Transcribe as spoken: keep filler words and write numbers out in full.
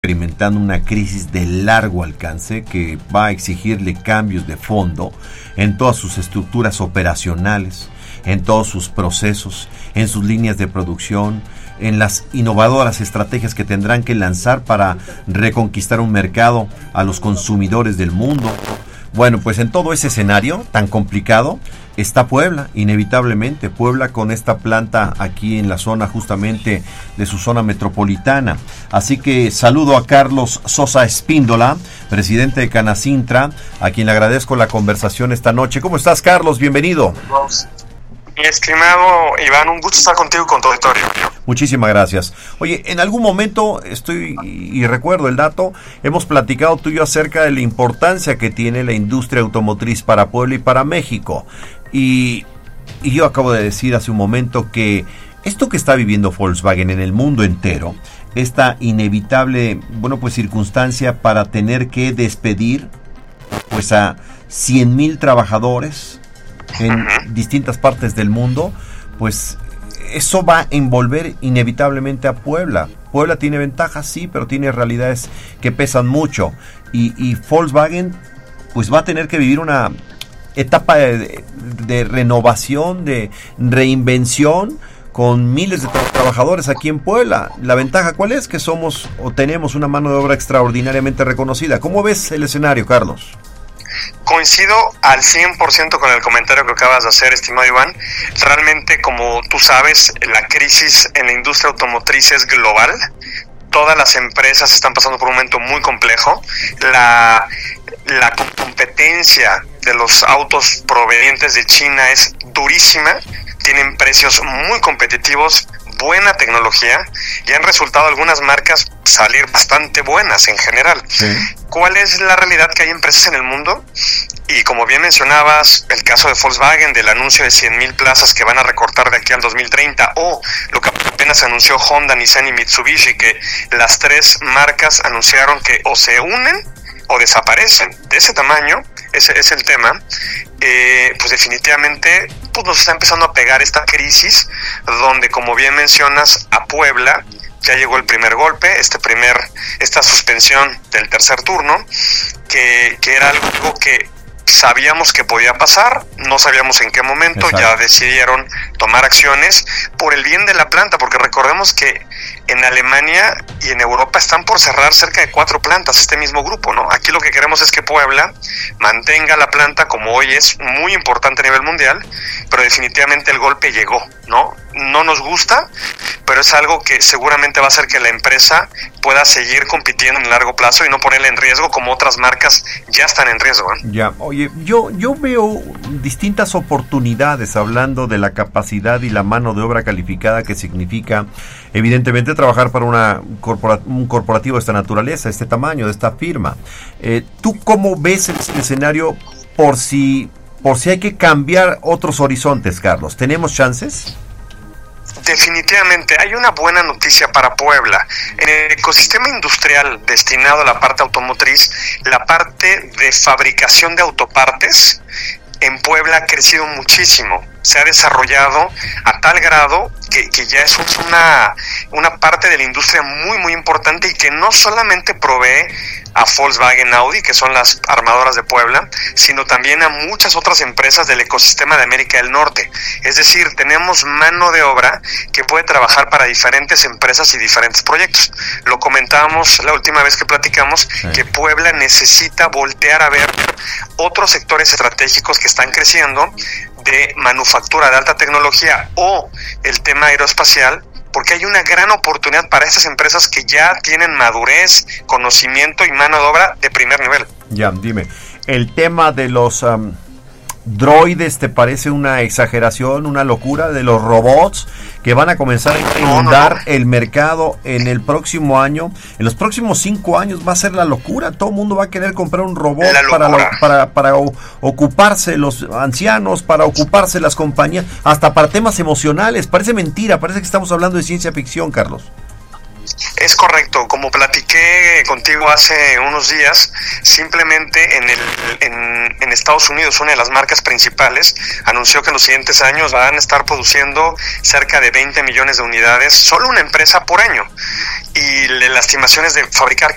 experimentando una crisis de largo alcance que va a exigirle cambios de fondo en todas sus estructuras operacionales, en todos sus procesos, en sus líneas de producción, en las innovadoras estrategias que tendrán que lanzar para reconquistar un mercado a los consumidores del mundo. Bueno, pues en todo ese escenario tan complicado está Puebla, inevitablemente. Puebla con esta planta aquí en la zona justamente de su zona metropolitana. Así que saludo a Carlos Sosa Espíndola, presidente de Canacintra, a quien le agradezco la conversación esta noche. ¿Cómo estás, Carlos? Bienvenido. Mi estimado Iván, un gusto estar contigo y con tu auditorio. Muchísimas gracias. Oye, en algún momento, estoy y recuerdo el dato, hemos platicado tú y yo acerca de la importancia que tiene la industria automotriz para Puebla y para México. Y, y yo acabo de decir hace un momento que esto que está viviendo Volkswagen en el mundo entero, esta inevitable, bueno, pues circunstancia para tener que despedir pues a cien mil trabajadores en distintas partes del mundo, pues eso va a envolver inevitablemente a Puebla. Puebla tiene ventajas, sí, pero tiene realidades que pesan mucho. Y, y Volkswagen pues va a tener que vivir una etapa de, de, de renovación, de reinvención, con miles de tra- trabajadores aquí en Puebla. La ventaja, ¿cuál es? Que somos o tenemos una mano de obra extraordinariamente reconocida. ¿Cómo ves el escenario, Carlos? Coincido al cien por ciento con el comentario que acabas de hacer, estimado Iván. Realmente, como tú sabes, la crisis en la industria automotriz es global. Todas las empresas están pasando por un momento muy complejo. La, la competencia de los autos provenientes de China es durísima. Tienen precios muy competitivos, buena tecnología, y han resultado algunas marcas salir bastante buenas en general. Sí. ¿Cuál es la realidad? Que hay empresas en el mundo, y como bien mencionabas, el caso de Volkswagen, del anuncio de cien mil plazas que van a recortar de aquí al dos mil treinta, o lo que apenas anunció Honda, Nissan y Mitsubishi, que las tres marcas anunciaron que o se unen o desaparecen. De ese tamaño, ese es el tema. Eh, pues definitivamente pues nos está empezando a pegar esta crisis, donde, como bien mencionas, a Puebla ya llegó el primer golpe, este primer, esta suspensión del tercer turno, que, que era algo que sabíamos que podía pasar, no sabíamos en qué momento. Exacto. Ya decidieron tomar acciones por el bien de la planta, porque recordemos que en Alemania y en Europa están por cerrar cerca de cuatro plantas, este mismo grupo, ¿no? Aquí lo que queremos es que Puebla mantenga la planta como hoy es muy importante a nivel mundial, pero definitivamente el golpe llegó, ¿no? No nos gusta, pero es algo que seguramente va a hacer que la empresa pueda seguir compitiendo en largo plazo y no ponerla en riesgo como otras marcas ya están en riesgo, ¿eh? Ya, oye, yo, yo veo distintas oportunidades hablando de la capacidad y la mano de obra calificada que significa, evidentemente, trabajar para una corpora, un corporativo de esta naturaleza, de este tamaño, de esta firma. Eh, ¿Tú cómo ves el, el escenario por si, por si hay que cambiar otros horizontes, Carlos? ¿Tenemos chances? Definitivamente, hay una buena noticia para Puebla. En el ecosistema industrial destinado a la parte automotriz, la parte de fabricación de autopartes en Puebla ha crecido muchísimo. Se ha desarrollado a tal grado que, que ya es una, una parte de la industria muy, muy importante, y que no solamente provee a Volkswagen, Audi, que son las armadoras de Puebla, sino también a muchas otras empresas del ecosistema de América del Norte. Es decir, tenemos mano de obra que puede trabajar para diferentes empresas y diferentes proyectos. Lo comentábamos la última vez que platicamos, sí, que Puebla necesita voltear a ver otros sectores estratégicos que están creciendo, de manufactura de alta tecnología o el tema aeroespacial, porque hay una gran oportunidad para estas empresas que ya tienen madurez, conocimiento y mano de obra de primer nivel. Ya, dime, el tema de los um, droides, ¿te parece una exageración, una locura? De los robots que van a comenzar a inundar no, no, no. el mercado en el próximo año, en los próximos cinco años va a ser la locura. Todo el mundo va a querer comprar un robot para, lo, para, para o, ocuparse los ancianos, para ocuparse las compañías, hasta para temas emocionales. Parece mentira, parece que estamos hablando de ciencia ficción, Carlos. Es correcto, como platiqué contigo hace unos días, simplemente en, el, en, en Estados Unidos, una de las marcas principales anunció que en los siguientes años van a estar produciendo cerca de veinte millones de unidades, solo una empresa por año, y la estimación es de fabricar